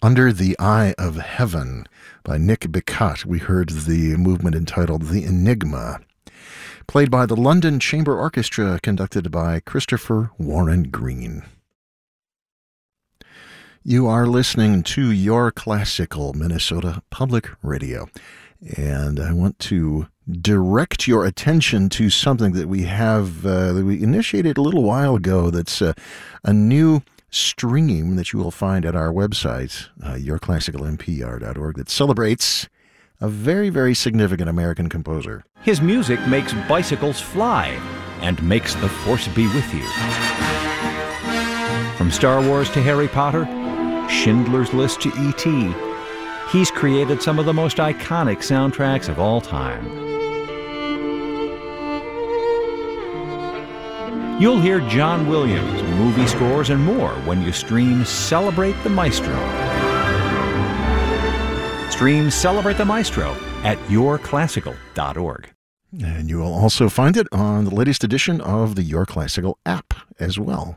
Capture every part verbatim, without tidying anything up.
Under the Eye of Heaven by Nick Bicut. We heard the movement entitled The Enigma, played by the London Chamber Orchestra, conducted by Christopher Warren Green. You are listening to Your Classical Minnesota Public Radio, and I want to direct your attention to something that we have, uh, that we initiated a little while ago, that's uh, a new stream that you will find at our website, uh, your classical n p r dot org, that celebrates a very, very significant American composer. His music makes bicycles fly and makes the force be with you. From Star Wars to Harry Potter, Schindler's List to E T, he's created some of the most iconic soundtracks of all time. You'll hear John Williams, movie scores, and more when you stream Celebrate the Maestro. Stream Celebrate the Maestro at your classical dot org. And you will also find it on the latest edition of the Your Classical app as well.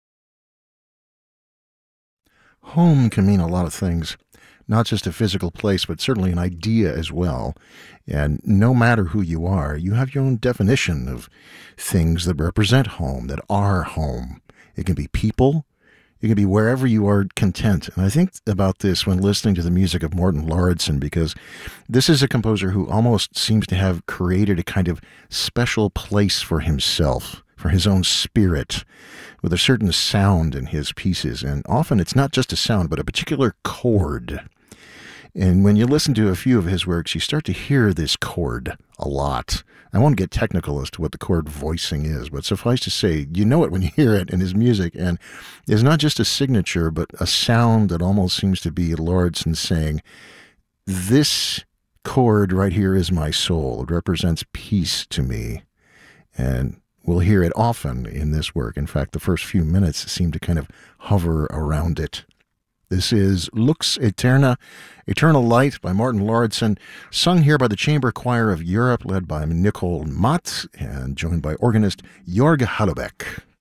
Home can mean a lot of things, not just a physical place, but certainly an idea as well. And no matter who you are, you have your own definition of things that represent home, that are home. It can be people. It can be wherever you are content. And I think about this when listening to the music of Morten Lauridsen, because this is a composer who almost seems to have created a kind of special place for himself, for his own spirit, with a certain sound in his pieces. And often it's not just a sound, but a particular chord. And when you listen to a few of his works, you start to hear this chord a lot. I won't get technical as to what the chord voicing is, but suffice to say, you know it when you hear it in his music. And it's not just a signature, but a sound that almost seems to be Lauridsen saying, this chord right here is my soul. It represents peace to me. And we'll hear it often in this work. In fact, the first few minutes seem to kind of hover around it. This is Lux Aeterna, Eternal Light by Morten Lauridsen, sung here by the Chamber Choir of Europe, led by Nicole Matt, and joined by organist Jorg Hallebeck.